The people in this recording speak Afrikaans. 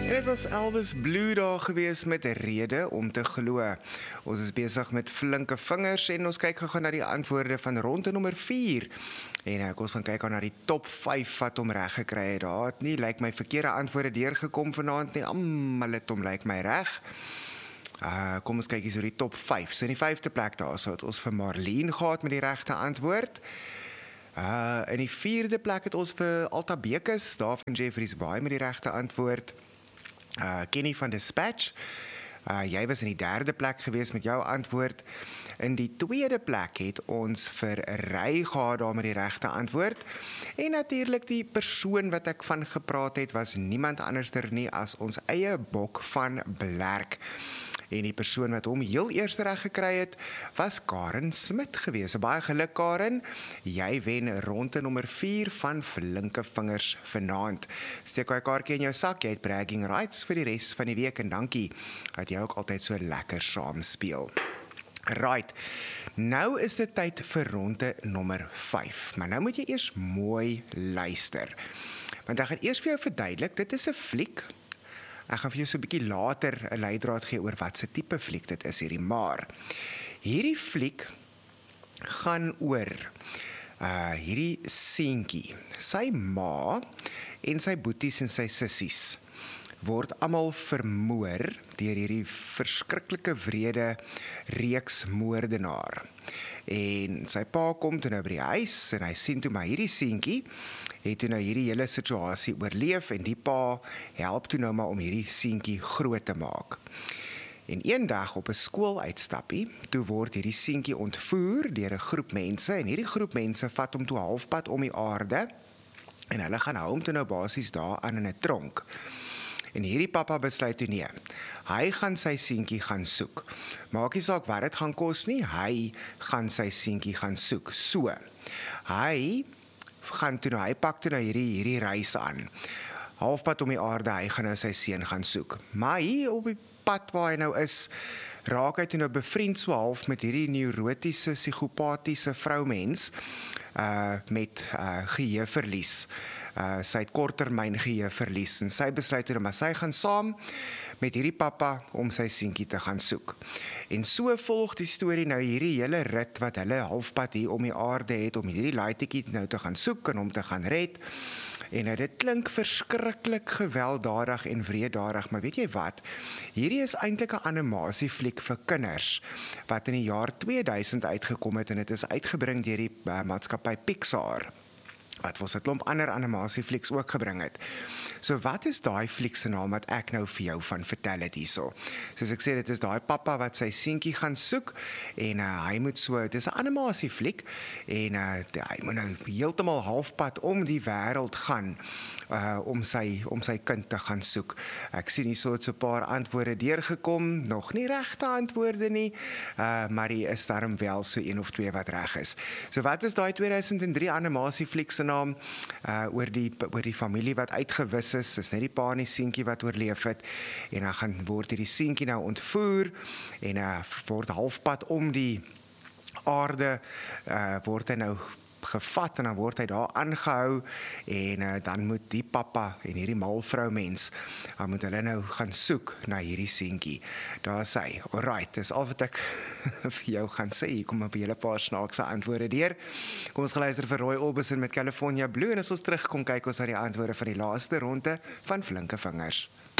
En dit was Elvis Blue daar gewees met 'n rede om te glo. Ons is besig met flinke vingers en ons kyk gou na die antwoorde van ronde nommer 4. En ons gaan kyk na die top 5 wat hom reg gekry het. Daar het nie lyk my verkeerde antwoorde deurgekom vanaand nie. Almal het hom lyk my reg. Kom ons kyk hier so die top 5. So in die 5de plek daar so het ons vir Marlene gehad met die regte antwoord. In die 4de plek het ons vir Alta Bekes, daar van Jeffreys Bay met die regte antwoord. Kenny van Dispatch, jy was in die 3de plek gewees met jou antwoord. In die 2de plek het ons vir Ry gehad daar met die regte antwoord. En natuurlik die persoon wat ek van gepraat het was niemand anderster nie as ons eie Bok van Blerk. En die persoon wat hom heel eers reg gekry het, was Karen Smit gewees. So baie geluk Karen, jy wen ronde nommer 4 van flinke vingers vanaand. Steek jou kaartjie in jou sak, jy het bragging rights vir die res van die week en dankie dat jy ook altyd so lekker saam speel. Right, nou is dit tyd vir ronde nommer 5, maar nou moet jy eers mooi luister. Want ek gaan eers vir jou verduidelik, dit is 'n fliek. Ek gaan vir jou so 'n bietjie later 'n leidraad gee oor wat se tipe fliek dit is hierdie, maar hierdie fliek gaan oor hierdie seentjie. Sy ma en sy boeties en sy sissies word almal vermoor deur hierdie verskriklike wrede reeks moordenaar. En sy pa kom toe nou by die huis en hy sien toe maar hierdie seentjie het toe nou hierdie hele situasie oorleef en die pa help toe nou maar om hierdie seentjie groot te maak. En eendag op 'n skooluitstappie, toe word hierdie seentjie ontvoer deur 'n groep mense en hierdie groep mense vat hom toe halfpad om die aarde en hulle gaan hou hom toe nou basies daar aan in 'n tronk. En hierdie pappa besluit toe nee, hy gaan sy seentjie gaan soek. Maak nie saak wat dit gaan kos nie, hy gaan sy seentjie gaan soek. So, hy pak toe nou hierdie reis aan. Halfpad om die aarde, hy gaan nou sy seun gaan soek. Maar hier op die pad waar hy nou is, raak hy toe nou bevriend so half met hierdie neurotiese, psigopatiese vroumens met geheueverlies. Sy het korttermyn geheueverlies en sy besluit toe maar sy gaan saam met hierdie pappa om sy seentjie te gaan soek. En so volg die storie nou hierdie hele rit wat hulle halfpad hier om die aarde het om hierdie laaitjie nou te gaan soek en hom te gaan red. En dit klink verskriklik gewelddadig en wreedadig, maar weet jy wat? Hierdie is eintlik 'n animasiefliek vir kinders wat in die jaar 2000 uitgekom het en dit is uitgebring deur die maatskappy Pixar, wat ons 'n klomp ander animasieflieks ook gebring het. So wat is daai fliek se naam wat ek nou vir jou van vertel het hierso? Soos ek sê, dit is daai pappa wat sy seentjie gaan soek en hy moet so, dit is 'n animasiefliek en hy moet nou heeltemal halfpad om die wêreld gaan om sy kind te gaan soek. Ek sien hier so 'n paar antwoorde deurgekom, nog nie regte antwoorde nie, maar die is daarom wel so 1 of 2 wat reg is. So wat is daai 2003 animasiefliek se naam oor die familie wat uitgewis is net die pa en die seentjie wat oorleef het en dan word hierdie seentjie nou ontvoer en word halfpad om die aarde word hy nou gevat en dan word hy daar aangehou en dan moet die pappa en hierdie malvrou mens moet hulle nou gaan soek na hierdie seentjie. Daar is hy. Alright, dis al wat ek vir jou gaan sê. Hier kom 'n hele paar snaakse antwoorde deur. Kom ons luister vir Roy Orbison met California Blue en as ons terugkom kyk ons na die antwoorde van die laaste ronde van flinke vingers.